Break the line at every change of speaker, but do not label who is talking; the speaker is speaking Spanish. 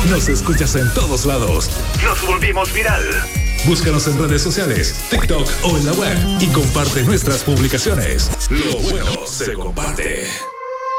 Nos escuchas en todos lados. Nos volvimos viral. Búscanos en redes sociales, TikTok o en la web y comparte nuestras publicaciones. Lo bueno se comparte.